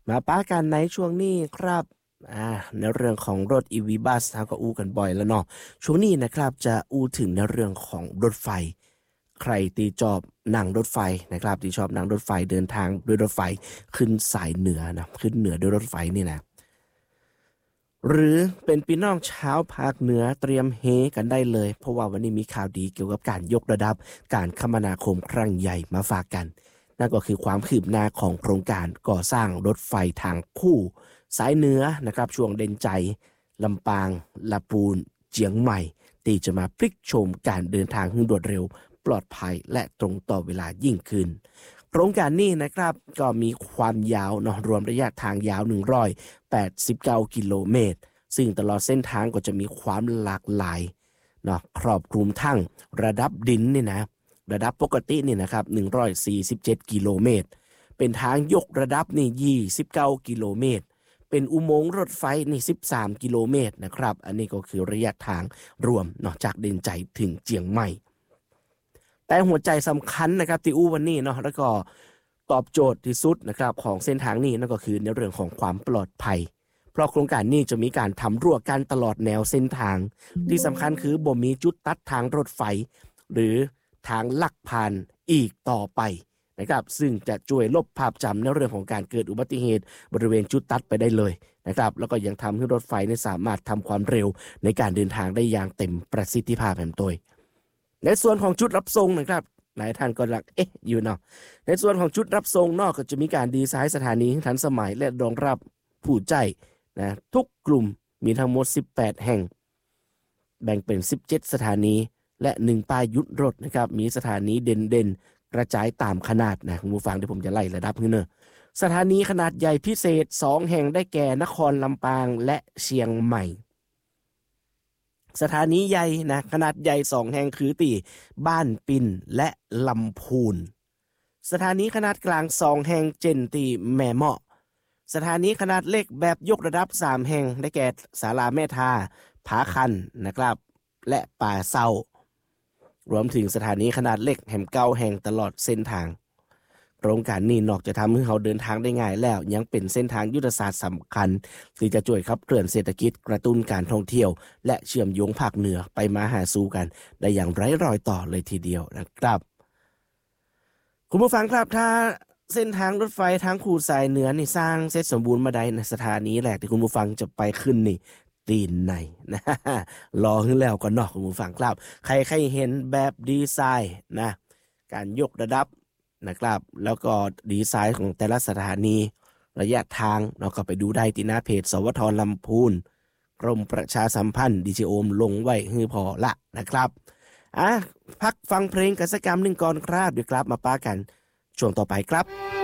มาป้ากันในช่วงนี้ครับในเรื่องของรถ EV Bus เราก็อู้กันบ่อยแล้วเนาะช่วงนี้นะครับจะอู้ถึงในเรื่องของรถไฟใครตีจอบนั่งรถไฟนะครับที่ชอบนั่งรถไฟเดินทางด้วยรถไฟขึ้นสายเหนือนะขึ้นเหนือด้วยรถไฟนี่นะหรือเป็นพี่น้องชาวภาคเหนือเตรียมเฮกันได้เลยเพราะว่าวันนี้มีข่าวดีเกี่ยวกับการยกระดับการคมนาคมครั้งใหญ่มาฝากกัน นั่นก็คือความคืบหน้าของโครงการก่อสร้างรถไฟทางคู่สายเหนือนะครับช่วงเด่นใจลำปางลำปูนเจียงใหม่ที่จะมาพลิกโฉมการเดินทางให้รวดเร็วปลอดภัยและตรงต่อเวลายิ่งขึ้นโครงการนี้นะครับก็มีความยาวเนาะรวมระยะทางยาว189กิโลเมตรซึ่งตลอดเส้นทางก็จะมีความหลากหลายเนาะครอบคลุมทั้งระดับดินนี่นะ ระดับปกตินี่นะครับ147กิโลเมตรเป็นทางยกระดับนี่29กิโลเมตรเป็นอุโมงค์รถไฟนี่13กิโลเมตรนะครับอันนี้ก็คือระยะทางรวมนอกจากเดินใจถึงเจียงใหม่แต่หัวใจสำคัญนะครับที่อู้วันนี้เนาะแล้วก็ตอบโจทย์ที่สุดนะครับของเส้นทางนี้นั่นก็คือในเรื่องของความปลอดภัยเพราะโครงการนี้จะมีการทำรั้วกั้นตลอดแนวเส้นทางที่สำคัญคือบ่มีจุดตัดทางรถไฟหรือทางลักผ่านอีกต่อไปนะครับซึ่งจะช่วยลบภาพจำในเรื่องของการเกิดอุบัติเหตุบริเวณจุดตัดไปได้เลยนะครับแล้วก็ยังทำให้รถไฟสามารถทำความเร็วในการเดินทางได้อย่างเต็มประสิทธิภาพแห่งตัวในส่วนของจุดรับส่งนะครับหลายท่านก็ลักอยู่เนาะในส่วนของจุดรับส่งนอกก็จะมีการดีไซน์สถานีทันสมัยและรองรับผู้ใจนะทุกกลุ่มมีทั้งหมด18แห่งแบ่งเป็น17สถานีและ1ป้ายหยุดรถนะครับมีสถานีเด่นๆกระจายตามขนาดนะคุณผู้ฟังที่ผมจะไล่ระดับให้เนอะสถานีขนาดใหญ่พิเศษ2แห่งได้แก่นครลำปางและเชียงใหม่สถานีใหญ่นะขนาดใหญ่2แห่งคือตีบ้านปิ่นและลำพูนสถานีขนาดกลาง2แห่งเจนตีแม่เมาะสถานีขนาดเล็กแบบยกระดับ3แห่งได้แก่ศาลาแม่ทาผาคันนะครับและป่าเศร้ารวมถึงสถานีขนาดเล็กแห่ง9แห่งตลอดเส้นทางโครงการนี้นอกจากทำให้เขาเดินทางได้ง่ายแล้วยังเป็นเส้นทางยุทธศาสตร์สำคัญที่จะช่วยขับเคลื่อนเศรษฐกิจกระตุ้นการท่องเที่ยวและเชื่อมโยงภาคเหนือไปมาหาสู่กันได้อย่างไร้รอยต่อเลยทีเดียวนะครับคุณผู้ฟังครับถ้าเส้นทางรถไฟทางคู่สายเหนือนี่สร้างเสร็จสมบูรณ์มาได้ในสถานีแรกที่คุณผู้ฟังจะไปขึ้นนี่ตีนในนะรอขึ้นแล้วก็นอกคุณผู้ฟังครับใครเห็นแบบดีไซน์นะการยกระดับนะครับแล้วก็ดีไซน์ของแต่ละสถานีระยะทางเราก็ไปดูได้ที่หน้าเพจสวทลำพูนกรมประชาสัมพันธ์ดีเจโอมลงไว้ให้พอละนะครับพักฟังเพลงกิจกรรมหนึ่งก่อนครับเดี๋ยวกลับมาป้ากันช่วงต่อไปครับ